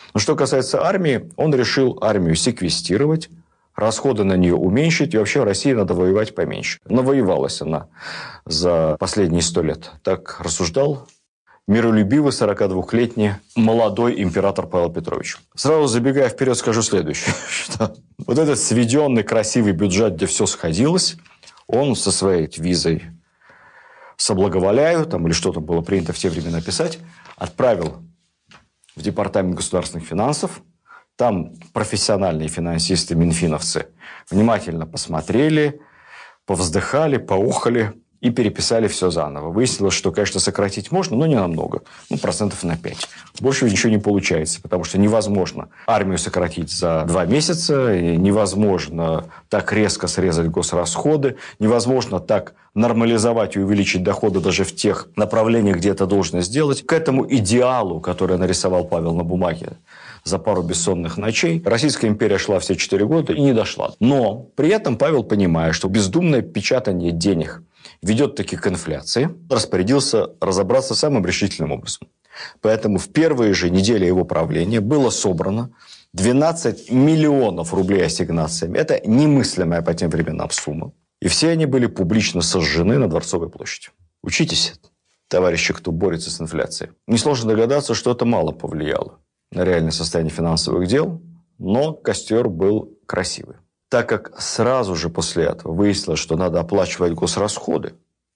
Но что касается армии, он решил армию секвестировать, расходы на нее уменьшить, и вообще в России надо воевать поменьше. Навоевалась она за последние 100 лет. Так рассуждал миролюбивый 42-летний молодой император Павел Петрович. Сразу забегая вперед, скажу следующее, что вот этот сведенный красивый бюджет, где все сходилось, он со своей визой соблаговоляю, там, или что-то было принято в те времена писать, отправил в Департамент государственных финансов. Там профессиональные финансисты, минфиновцы внимательно посмотрели, повздыхали, поохали и переписали все заново. Выяснилось, что, конечно, сократить можно, но не намного. Процентов на 5. Больше ничего не получается, потому что невозможно армию сократить за 2 месяца, и невозможно так резко срезать госрасходы, невозможно так нормализовать и увеличить доходы даже в тех направлениях, где это должно сделать. К этому идеалу, который нарисовал Павел на бумаге за пару бессонных ночей, Российская империя шла все 4 года и не дошла. Но при этом Павел, понимая, что бездумное печатание денег ведет таки к инфляции, распорядился разобраться самым решительным образом. Поэтому в первые же недели его правления было собрано 12 миллионов рублей ассигнациями. Это немыслимая по тем временам сумма. И все они были публично сожжены на Дворцовой площади. Учитесь, товарищи, кто борется с инфляцией. Несложно догадаться, что это мало повлияло на реальное состояние финансовых дел, но костер был красивый. Так как сразу же после этого выяснилось, что надо оплачивать госрасходы,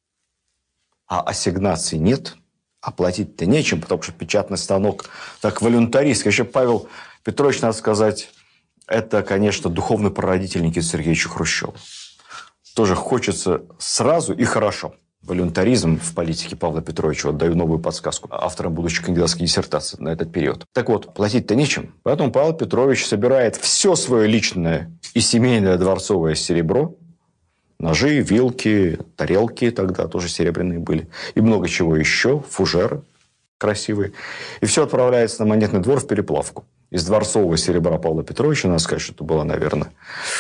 а ассигнаций нет, оплатить-то нечем, потому что печатный станок так волюнтаристский. Еще Павел Петрович, надо сказать, это, конечно, духовный прародитель Никиты Сергеевича Хрущева. Тоже хочется сразу и хорошо. Волюнтаризм в политике Павла Петровича, вот даю новую подсказку авторам будущей кандидатской диссертации на этот период. Так вот, платить-то нечем. Поэтому Павел Петрович собирает все свое личное и семейное дворцовое серебро, ножи, вилки, тарелки тогда тоже серебряные были, и много чего еще, фужеры красивые. И все отправляется на Монетный двор в переплавку. Из дворцового серебра Павла Петровича, надо сказать, что это было, наверное,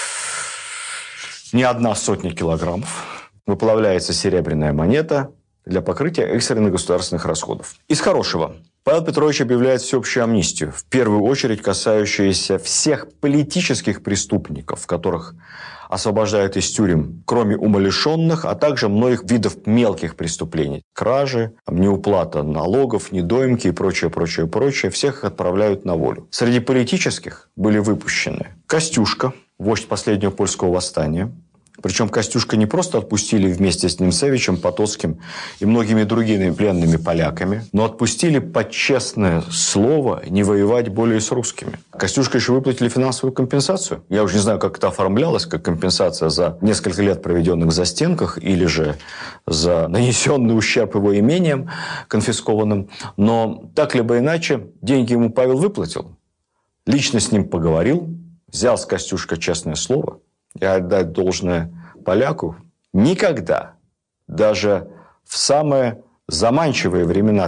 не 100 килограммов. Выплавляется серебряная монета для покрытия экстренных государственных расходов. Из хорошего. Павел Петрович объявляет всеобщую амнистию, в первую очередь касающуюся всех политических преступников, которых освобождают из тюрем, кроме умалишенных, а также многих видов мелких преступлений. Кражи, неуплата налогов, недоимки и прочее, прочее, прочее. Всех их отправляют на волю. Среди политических были выпущены Костюшка, вождь последнего польского восстания. Причем Костюшка не просто отпустили вместе с Немцевичем, Потоцким и многими другими пленными поляками, но отпустили под честное слово не воевать более с русскими. Костюшка еще выплатили финансовую компенсацию. Я уже не знаю, как это оформлялось, как компенсация за несколько лет, проведенных в застенках, или же за нанесенный ущерб его имениям конфискованным. Но так либо иначе, деньги ему Павел выплатил. Лично с ним поговорил, взял с Костюшка честное слово. И отдать должное поляку, никогда, даже в самые заманчивые времена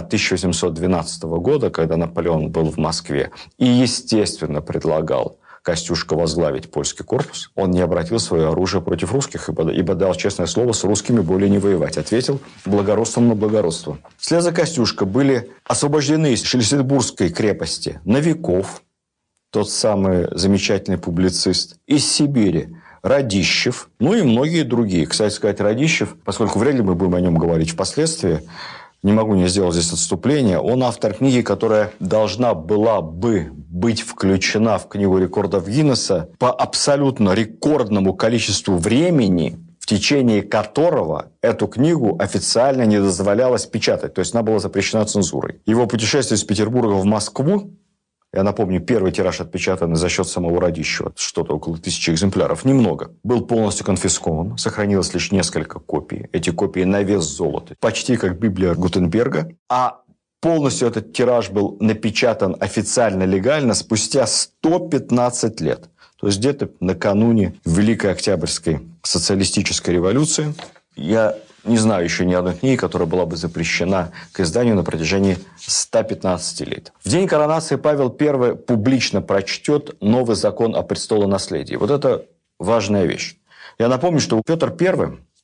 1812 года, когда Наполеон был в Москве и, естественно, предлагал Костюшка возглавить польский корпус, он не обратил свое оружие против русских, ибо дал честное слово с русскими более не воевать. Ответил благородством на благородство. Вслед за Костюшка были освобождены из Шлиссельбургской крепости Новиков, тот самый замечательный публицист, из Сибири Радищев, ну и многие другие. Кстати сказать, Радищев, поскольку вряд ли мы будем о нем говорить впоследствии, не могу не сделать здесь отступление, он автор книги, которая должна была бы быть включена в Книгу рекордов Гиннесса по абсолютно рекордному количеству времени, в течение которого эту книгу официально не дозволялось печатать. То есть она была запрещена цензурой. Его путешествие из Петербурга в Москву, я напомню, первый тираж отпечатанный за счет самого Радищева, что-то около 1000 экземпляров, немного, был полностью конфискован. Сохранилось лишь несколько копий. Эти копии на вес золота. Почти как Библия Гутенберга. А полностью этот тираж был напечатан официально, легально спустя 115 лет. То есть где-то накануне Великой Октябрьской социалистической революции. Я не знаю еще ни одной книги, которая была бы запрещена к изданию на протяжении 115 лет. В день коронации Павел I публично прочтет новый закон о престолонаследии. Вот это важная вещь. Я напомню, что Петр I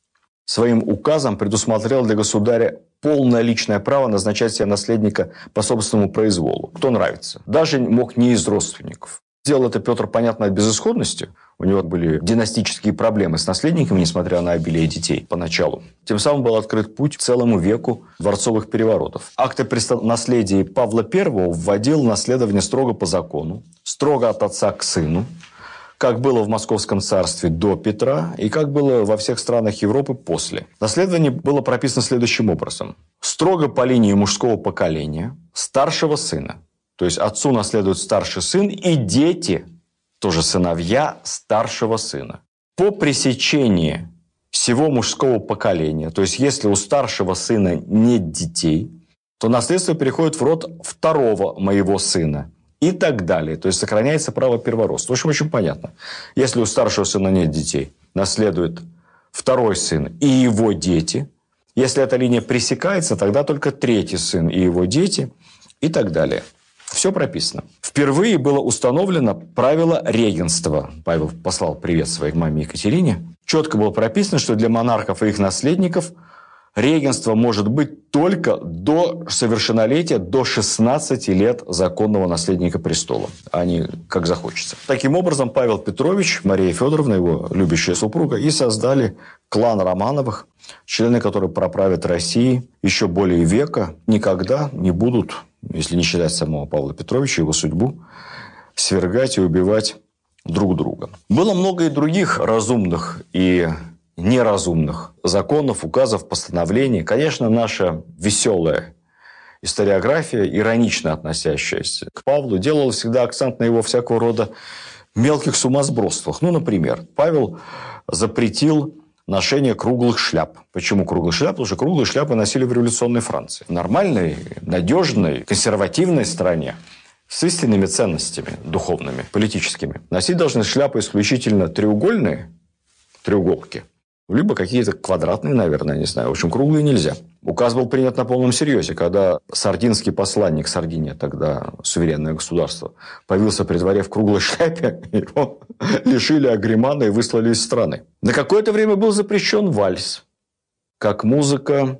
своим указом предусмотрел для государя полное личное право назначать себе наследника по собственному произволу, кто нравится. Даже мог не из родственников. Сделал это Петр, понятно, от безысходности. У него были династические проблемы с наследниками, несмотря на обилие детей поначалу. Тем самым был открыт путь к целому веку дворцовых переворотов. Акт о наследии Павла I вводил наследование строго по закону, строго от отца к сыну, как было в Московском царстве до Петра и как было во всех странах Европы после. Наследование было прописано следующим образом. Строго по линии мужского поколения старшего сына. То есть отцу наследует старший сын и дети, тоже сыновья старшего сына. По пресечении всего мужского поколения, то есть если у старшего сына нет детей, то наследство переходит в род второго моего сына. И так далее. То есть сохраняется право первородства. В общем, очень понятно. Если у старшего сына нет детей, наследует второй сын и его дети. Если эта линия пресекается, тогда только третий сын и его дети. И так далее. Все прописано. Впервые было установлено правило регенства. Павел послал привет своей маме Екатерине. Четко было прописано, что для монархов и их наследников регенство может быть только до совершеннолетия, до 16 лет законного наследника престола, а не как захочется. Таким образом, Павел Петрович, Мария Федоровна, его любящая супруга, и создали клан Романовых, члены которой проправят Россией еще более века, никогда не будут, если не считать самого Павла Петровича, его судьбу, свергать и убивать друг друга. Было много и других разумных и неразумных законов, указов, постановлений. Конечно, наша веселая историография, иронично относящаяся к Павлу, делала всегда акцент на его всякого рода мелких сумасбродствах. Ну, например, Павел запретил ношение круглых шляп. Почему круглых шляп? Потому что круглые шляпы носили в революционной Франции. В нормальной, надежной, консервативной стране с истинными ценностями духовными, политическими носить должны шляпы исключительно треугольные, треуголки, либо какие-то квадратные, наверное, не знаю. В общем, круглые нельзя. Указ был принят на полном серьезе, когда сардинский посланник, Сардиния тогда суверенное государство, появился при дворе в круглой шляпе, его лишили агримана и выслали из страны. На какое-то время был запрещен вальс, как музыка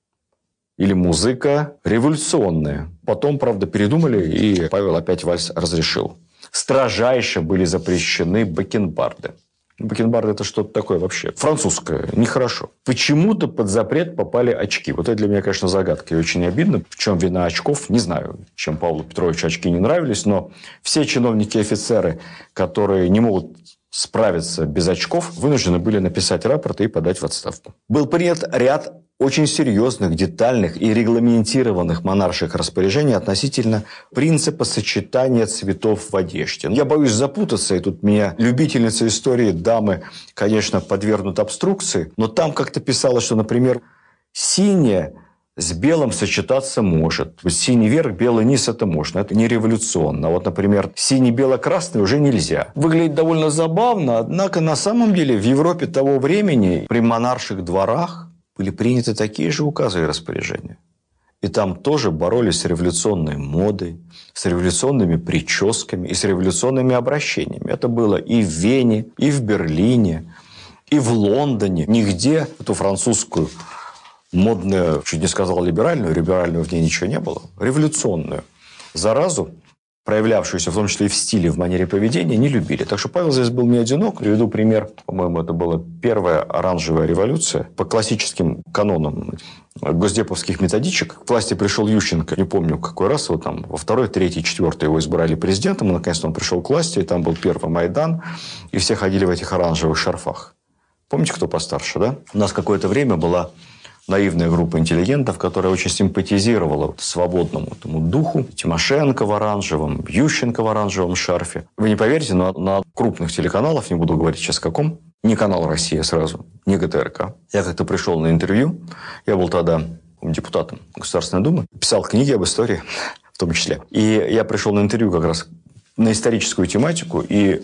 или музыка революционная. Потом, правда, передумали, и Павел опять вальс разрешил. Строжайше были запрещены бакенбарды. Бакенбарды – это что-то такое вообще французское, нехорошо. Почему-то под запрет попали очки. Вот это для меня, конечно, загадка и очень обидно. В чем вина очков, не знаю, чем Павлу Петровичу очки не нравились, но все чиновники и офицеры, которые не могут справиться без очков, вынуждены были написать рапорт и подать в отставку. Был принят ряд очень серьезных, детальных и регламентированных монарших распоряжений относительно принципа сочетания цветов в одежде. Я боюсь запутаться, и тут меня любительница истории дамы, конечно, подвергнут обструкции, но там как-то писалось, что, например, синее с белым сочетаться может. Синий верх, белый низ – это можно. Это не революционно. Вот, например, синий-бело-красный уже нельзя. Выглядит довольно забавно, однако на самом деле в Европе того времени при монарших дворах были приняты такие же указы и распоряжения. И там тоже боролись с революционной модой, с революционными прическами и с революционными обращениями. Это было и в Вене, и в Берлине, и в Лондоне. Нигде эту французскую модную, чуть не сказал либеральную в ней ничего не было, революционную заразу, проявлявшуюся в том числе и в стиле, в манере поведения, не любили. Так что Павел здесь был не одинок. Приведу пример. По-моему, это была первая оранжевая революция. По классическим канонам госдеповских методичек к власти пришел Ющенко. Не помню, какой раз. Вот там во второй, третий, четвертый его избрали президентом. И, наконец-то, он пришел к власти. И там был первый Майдан. И все ходили в этих оранжевых шарфах. Помните, кто постарше, да? У нас какое-то время была наивная группа интеллигентов, которая очень симпатизировала свободному этому духу. Тимошенко в оранжевом, Ющенко в оранжевом шарфе. Вы не поверите, но на крупных телеканалах, не буду говорить сейчас каком, не канал «Россия» сразу, не ГТРК. Я как-то пришел на интервью, я был тогда депутатом Государственной Думы, писал книги об истории в том числе. И я пришел на интервью как раз на историческую тематику, и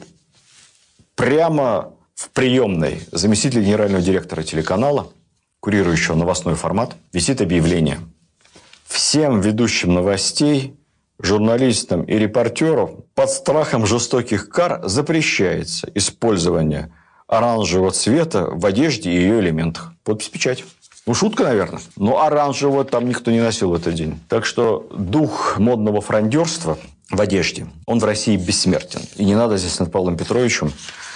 прямо в приемной заместителя генерального директора телеканала, курирующего новостной формат, висит объявление: всем ведущим новостей, журналистам и репортерам под страхом жестоких кар запрещается использование оранжевого цвета в одежде и ее элементах. подпись, печать. Ну, шутка, наверное. Но оранжевого там никто не носил в этот день. Так что дух модного фрондерства в одежде, он в России бессмертен. И не надо здесь над Павлом Петровичем